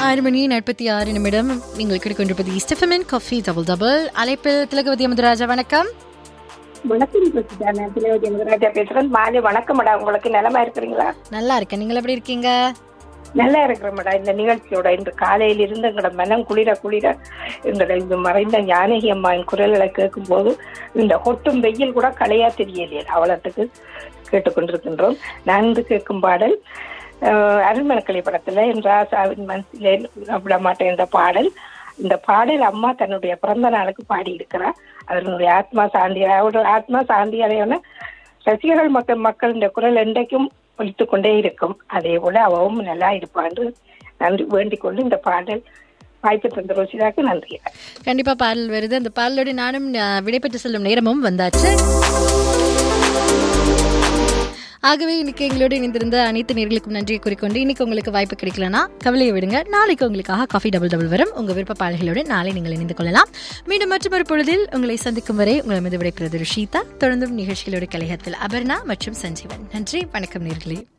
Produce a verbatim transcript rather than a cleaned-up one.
ஆறு மணி நாற்பத்தி ஆறு நிமிடம். நீங்கள் கேட்டுக்கொண்டிருப்பது ஸ்டெஃபமின் காஃபி டபுள் டபுள். அழைப்பில் திலகவதி அமுதராஜா. வணக்கம். வணக்கம் திலகவதி அமுதராஜா பேசுறேன். மாலை வணக்கம் மேடம். உங்களுக்கு நலமா இருக்கிறீங்களா? நல்லா இருக்கேன். நீங்கள் எப்படி இருக்கீங்க? நல்லா இருக்கிறேன் மேடம். இந்த நிகழ்ச்சியோட இன்று காலையில் இருந்து எங்களோட மனம் குளிர குளிர எங்களோட இந்த மறைந்த ஞானகி அம்மாவின் குரல்களை கேட்கும் போது இந்த கொட்டும் வெயில் கூட கலையா தெரியலையே அவ்வளவுக்கு கேட்டுக்கொண்டிருக்கின்றோம். நன்கு கேட்கும் பாடல் அருண்மனக்கிளை படத்துல என் ராசாவின் மனசிலே விட மாட்டேன் என்ற பாடல். இந்த பாடல் அம்மா தன்னுடைய பிறந்த நாளுக்கு பாடி இருக்கிறார். அதனுடைய ஆத்மா சாந்தி அவருடைய ஆத்மா சாந்தி அடையான ரசிகர்கள் மக்கள் மக்கள் இந்த குரல் என்றைக்கும் ஒலித்து கொண்டே இருக்கும். அதே போல அவவும் நல்லா இருப்பான்னு நன்றி வேண்டிக் கொண்டு இந்த பாடல் வாய்ப்பு தந்த ரோசிதாக்கு நன்றி. கண்டிப்பா பாடல் வருது. அந்த பாடலோடு நானும் விடைபெற்று செல்லும் நேரமும் வந்தாச்சு. ஆகவே இன்னைக்கு எங்களோடு இணைந்திருந்த அனைத்து நேர்களுக்கும் நன்றியை கூறிக்கொண்டு இன்னைக்கு உங்களுக்கு வாய்ப்பு கிடைக்கலனா கவலையை விடுங்க. நாளைக்கு உங்களுக்காக காஃபி டபுள் டபுள் வரும். உங்க விருப்ப பாடல்களோடு நாளை நீங்கள் இணைந்து கொள்ளலாம். மீண்டும் மற்றொரு பொழுதில் உங்களை சந்திக்கும் வரை உங்கள் மீது விடைபெறுவது ருஷிதா. தொடர்ந்தும் நிகழ்ச்சிகளோடு கலையத்தில் அபர்ணா மற்றும் சஞ்சீவன். நன்றி, வணக்கம் நேர்களே.